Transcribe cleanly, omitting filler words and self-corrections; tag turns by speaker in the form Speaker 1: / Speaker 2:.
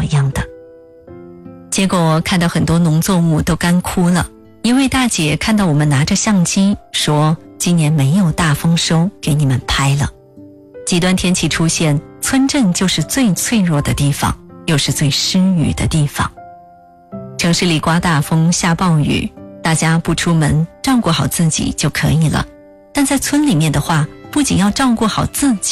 Speaker 1: 样的。结果看到很多农作物都干枯了，一位大姐看到我们拿着相机说，今年没有大丰收，给你们拍了。极端天气出现，村镇就是最脆弱的地方，又是最失语的地方。城市里刮大风下暴雨，大家不出门，照顾好自己就可以了。但在村里面的话，不仅要照顾好自己，